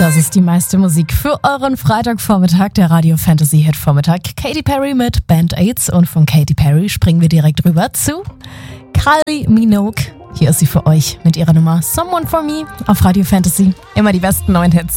Das ist die meiste Musik für euren Freitagvormittag, der Radio Fantasy Hit Vormittag. Katy Perry mit Band-Aids und von Katy Perry springen wir direkt rüber zu Kylie Minogue. Hier ist sie für euch mit ihrer Nummer Someone For Me auf Radio Fantasy. Immer die besten neuen Hits.